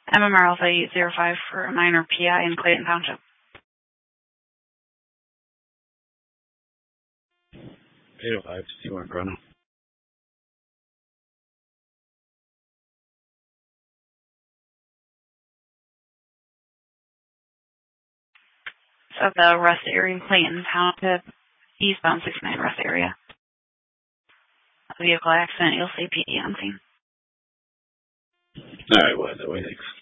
MMR Alpha 805 for a minor PI in Clayton Township. 805, see one Chrono. So the rest area, Clayton Township, eastbound 69 rest area. A vehicle accident, you'll see PD on scene. Alright, well, that way, thanks.